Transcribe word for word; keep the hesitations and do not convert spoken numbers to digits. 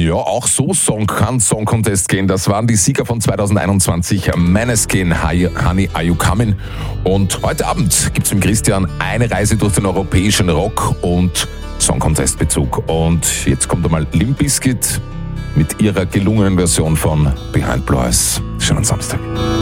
Ja, auch so Song kann Song Contest gehen. Das waren die Sieger von zweitausendeinundzwanzig. Maneskin, Honey, Are You Coming? Und heute Abend gibt's im Christian eine Reise durch den europäischen Rock- und Song Contest Bezug. Und jetzt kommt einmal Limp Bizkit mit ihrer gelungenen Version von Behind Blue Eyes. Schönen Samstag.